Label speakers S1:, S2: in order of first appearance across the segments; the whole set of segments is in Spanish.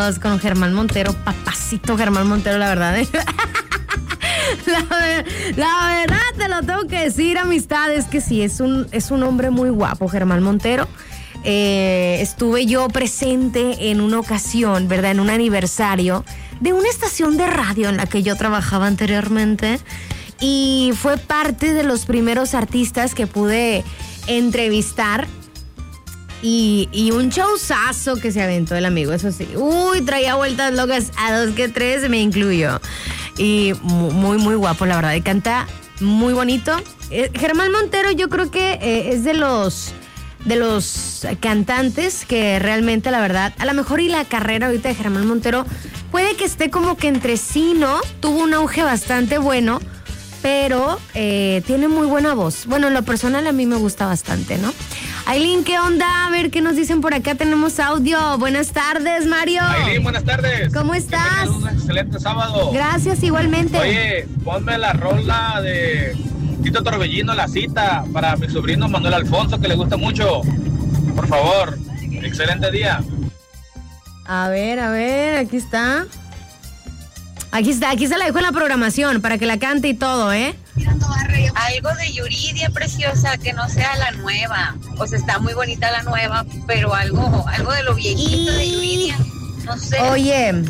S1: amigos, con Germán Montero, papacito Germán Montero, la verdad. La verdad te lo tengo que decir, amistad, es que sí, es un hombre muy guapo, Germán Montero. Estuve yo presente en una ocasión, ¿verdad? En un aniversario de una estación de radio en la que yo trabajaba anteriormente y fue parte de los primeros artistas que pude entrevistar y un showzazo que se aventó el amigo, eso sí. Uy, traía vueltas locas a 2 que 3, me incluyo. Y muy, muy guapo, la verdad, y canta muy bonito. Germán Montero yo creo que es de los cantantes que realmente, la verdad, a lo mejor y la carrera ahorita de Germán Montero puede que esté como que entre sí, ¿no? Tuvo un auge bastante bueno, pero tiene muy buena voz. Bueno, en lo personal a mí me gusta bastante, ¿no? Ailín, ¿qué onda? A ver qué nos dicen por acá. Tenemos audio. Buenas tardes, Mario.
S2: Ailín, buenas tardes.
S1: ¿Cómo estás?
S2: Un excelente sábado.
S1: Gracias, igualmente.
S2: Oye, ponme la rola de Tito Torbellino, La Cita, para mi sobrino Manuel Alfonso, que le gusta mucho. Por favor, excelente día.
S1: A ver, aquí está. Aquí se la dejo en la programación para que la cante y todo, ¿eh?
S3: Algo de Yuridia, preciosa, que no sea la nueva. O sea, está muy bonita la nueva, pero algo de lo viejito de Yuridia. No sé.
S1: Oye,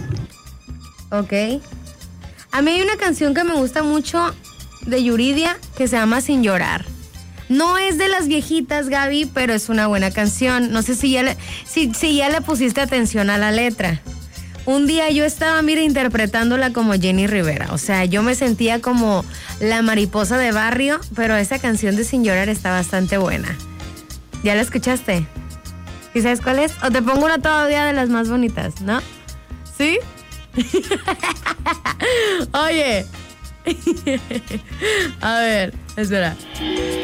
S1: ok. A mí hay una canción que me gusta mucho de Yuridia que se llama Sin Llorar. No es de las viejitas, Gaby, pero es una buena canción. No sé si ya le pusiste atención a la letra. Un día yo estaba, mira, interpretándola como Jenny Rivera. O sea, yo me sentía como la mariposa de barrio, pero esa canción de Sin Llorar está bastante buena. ¿Ya la escuchaste? ¿Y sabes cuál es? O te pongo una todavía de las más bonitas, ¿no? ¿Sí? Oye. A ver, espera.